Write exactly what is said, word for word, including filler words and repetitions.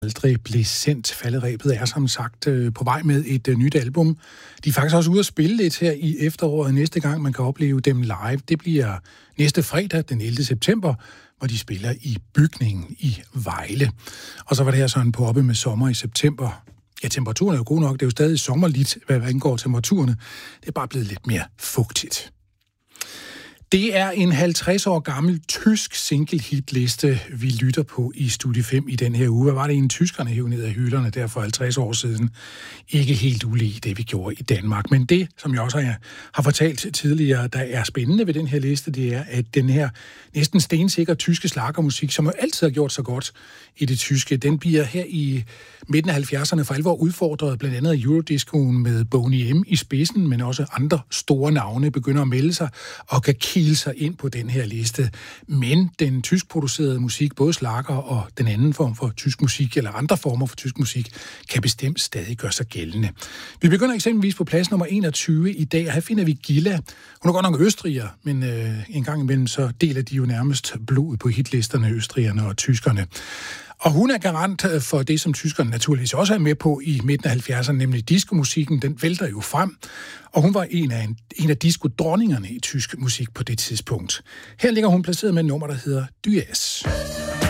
aldrig blev sendt. Falderebet er som sagt på vej med et nyt album. De er faktisk også ude at spille lidt her i efteråret. Næste gang man kan opleve dem live, det bliver næste fredag, den ellevte september, hvor de spiller i Bygningen i Vejle. Og så var det her sådan på oppe med sommer i september. Ja, temperaturen er jo god nok. Det er jo stadig sommerligt, hvad angår temperaturerne. Det er bare blevet lidt mere fugtigt. Det er en halvtreds år gammel tysk single-hit-liste, vi lytter på i Studie fem i den her uge. Hvad var det en tyskerne hævde ned af hylderne der for halvtreds år siden? Ikke helt ulig det, vi gjorde i Danmark. Men det, som jeg også har, har fortalt tidligere, der er spændende ved den her liste, det er, at den her næsten stensikre tyske schlagermusik, som jo altid har gjort så godt i det tyske, den bliver her i midten af halvfjerdserne for alvor udfordret, blandt andet af Eurodiscoen med Boney M i spidsen, men også andre store navne begynder at melde sig og kan kile sig ind på den her liste. Men den tyskproducerede musik, både schlager og den anden form for tysk musik, eller andre former for tysk musik, kan bestemt stadig gøre sig gældende. Vi begynder eksempelvis på plads nummer enogtyve i dag, og her finder vi Gilla. Hun er godt nok østriger, men øh, en gang imellem så deler de jo nærmest blod på hitlisterne, østrigerne og tyskerne. Og hun er garant for det, som tyskerne naturligvis også er med på i midten af halvfjerdserne, nemlig diskomusikken. Den vælter jo frem, og hun var en af, en af disco-dronningerne i tysk musik på det tidspunkt. Her ligger hun placeret med et nummer, der hedder Dyes.